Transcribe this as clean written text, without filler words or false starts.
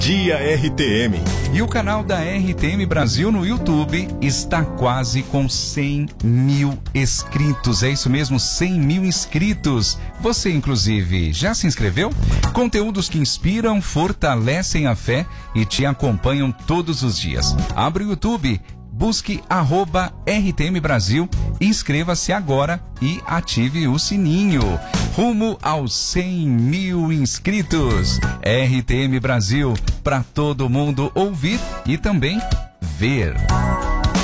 Dia RTM. E o canal da RTM Brasil no YouTube está quase com 100 mil inscritos. É isso mesmo, 100 mil inscritos. Você, inclusive, já se inscreveu? Conteúdos que inspiram, fortalecem a fé e te acompanham todos os dias. Abre o YouTube, busque @RTM Brasil, inscreva-se agora e ative o sininho. Rumo aos 100 mil inscritos. RTM Brasil, para todo mundo ouvir e também ver.